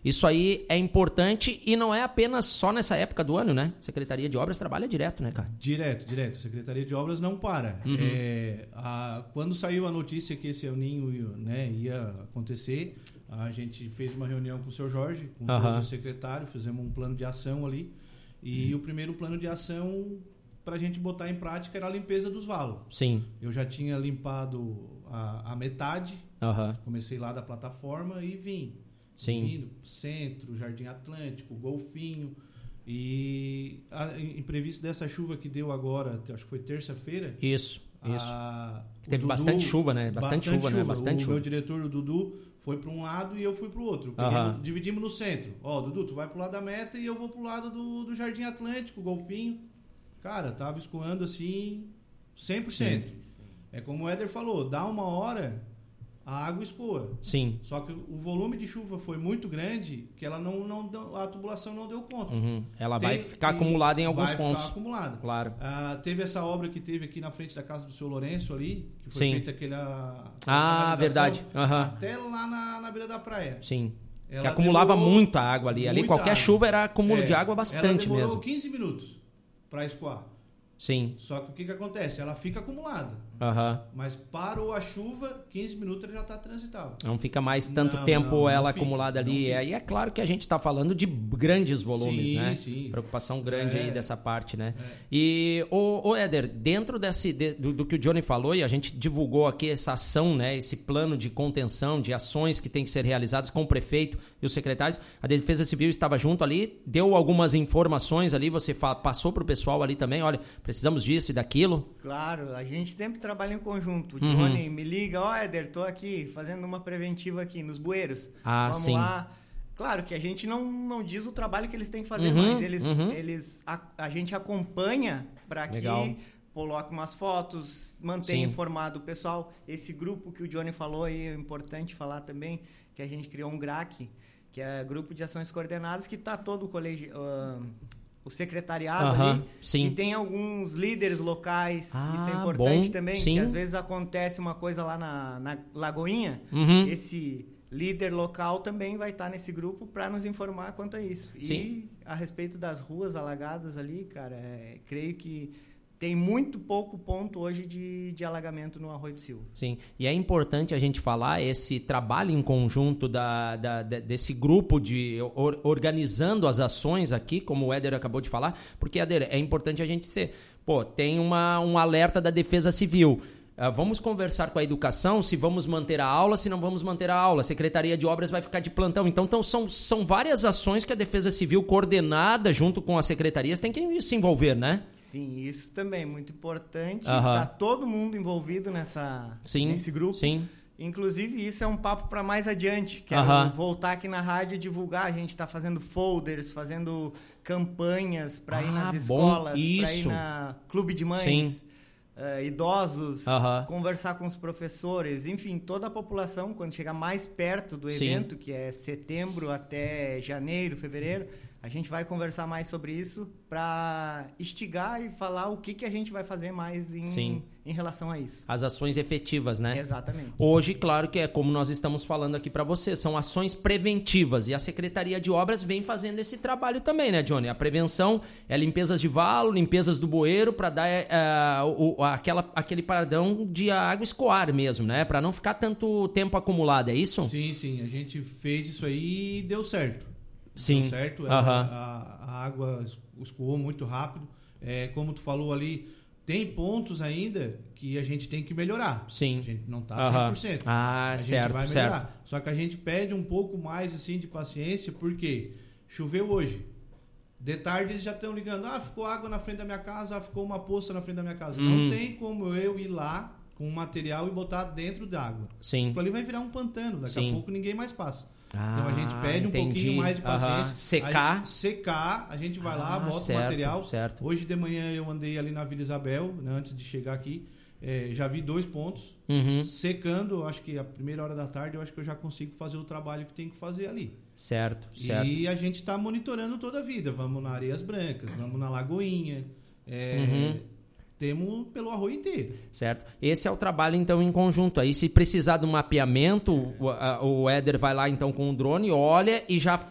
Isso aí é importante e não é apenas só nessa época do ano, né? Secretaria de Obras trabalha direto, né, cara? Direto. Secretaria de Obras não para. Quando saiu a notícia que esse aninho, né, ia acontecer, a gente fez uma reunião com o seu Jorge, com todos os secretários, fizemos um plano de ação ali. E o primeiro plano de ação para a gente botar em prática era a limpeza dos valos. Sim. Eu já tinha limpado a metade, comecei lá da plataforma e vim. Sim. Vindo pro centro, Jardim Atlântico, Golfinho. E imprevisto dessa chuva que deu agora, acho que foi terça-feira. Isso. Teve Dudu, bastante chuva, né? Bastante chuva. O meu diretor, o Dudu, foi para um lado e eu fui para o outro. Dividimos no centro. Dudu, tu vai pro lado da meta e eu vou pro lado do Jardim Atlântico, Golfinho. Cara, tava escoando assim 100%. Sim. É como o Éder falou, dá uma hora, a água escoa. Sim. Só que o volume de chuva foi muito grande que ela a tubulação não deu conta. Ela vai ficar acumulada em alguns pontos. Vai ficar acumulada. Claro. Teve essa obra que teve aqui na frente da casa do seu Lourenço ali, que foi feita aquela verdade. Até lá na beira da praia. Sim. Que acumulava muita água ali. Ali qualquer água. Chuva era acúmulo de água bastante mesmo. Ela demorou 15 minutos para escoar. Sim. Só que o que acontece? Ela fica acumulada. Mas parou a chuva, 15 minutos ela já está transitável. Não fica mais tanto tempo ela acumulada ali. Aí é claro que a gente está falando de grandes volumes, né? Sim. Preocupação grande aí dessa parte, né? E, Éder, dentro do que o Johnny falou, e a gente divulgou aqui essa ação, né? Esse plano de contenção, de ações que tem que ser realizadas com o prefeito e os secretários, a Defesa Civil estava junto ali, deu algumas informações ali, você passou para o pessoal ali também, olha, precisamos disso e daquilo. Claro, a gente sempre trabalha em conjunto. O Johnny me liga, Éder, tô aqui fazendo uma preventiva aqui nos bueiros. Vamos lá. Claro que a gente não diz o trabalho que eles têm que fazer, mas a gente acompanha para que coloque umas fotos, mantenha informado o pessoal. Esse grupo que o Johnny falou aí, é importante falar também, que a gente criou um GRAC, que é Grupo de Ações Coordenadas, que está todo o colégio... o secretariado ali, e tem alguns líderes locais, isso é importante também, que às vezes acontece uma coisa lá na Lagoinha, esse líder local também vai estar nesse grupo para nos informar quanto a isso. E a respeito das ruas alagadas ali, cara, creio que tem muito pouco ponto hoje de alagamento no Arroio do Silva. Sim, e é importante a gente falar esse trabalho em conjunto desse grupo organizando as ações aqui, como o Éder acabou de falar, porque, Éder, é importante a gente tem um alerta da Defesa Civil. Vamos conversar com a educação se vamos manter a aula, se não vamos manter a aula. A Secretaria de Obras vai ficar de plantão. Então são várias ações que a Defesa Civil, coordenada junto com as secretarias, tem que se envolver, né? Sim, isso também é muito importante. Tá todo mundo envolvido nesse grupo. Sim. Inclusive, isso é um papo para mais adiante. Quero voltar aqui na rádio e divulgar. A gente está fazendo folders, fazendo campanhas para ir nas escolas, para ir na clube de mães. Sim. Idosos, conversar com os professores, enfim, toda a população, quando chegar mais perto do evento, que é setembro até janeiro, fevereiro, a gente vai conversar mais sobre isso para instigar e falar o que a gente vai fazer mais em relação a isso. As ações efetivas, né? Exatamente. Hoje, claro que é como nós estamos falando aqui para você, são ações preventivas e a Secretaria de Obras vem fazendo esse trabalho também, né, Johnny? A prevenção é limpezas de valo, limpezas do bueiro para dar aquele paradão de água escoar mesmo, né? Para não ficar tanto tempo acumulado, é isso? Sim, a gente fez isso aí e deu certo. Sim. Deu certo, a água escoou muito rápido. Como tu falou ali, tem pontos ainda que a gente tem que melhorar. Sim. A gente não está 100%. A gente vai melhorar. Certo. Só que a gente pede um pouco mais assim, de paciência, porque choveu hoje. De tarde eles já estão ligando. Ficou água na frente da minha casa, ficou uma poça na frente da minha casa. Não tem como eu ir lá com o material e botar dentro da água. Sim. Porque ali vai virar um pantano. Daqui a pouco ninguém mais passa. Então a gente pede um pouquinho mais de paciência. Secar. A gente vai lá, bota o material. Certo. Hoje de manhã eu andei ali na Vila Isabel, né, antes de chegar aqui. Já vi 2 pontos. Secando, acho que a primeira hora da tarde, eu acho que eu já consigo fazer o trabalho que tem que fazer ali. Certo. E a gente está monitorando toda a vida. Vamos na Areias Brancas, vamos na Lagoinha. Temos pelo arroio inteiro. Certo. Esse é o trabalho, então, em conjunto. Aí, se precisar de um mapeamento, o Éder vai lá, então, com o drone, olha e já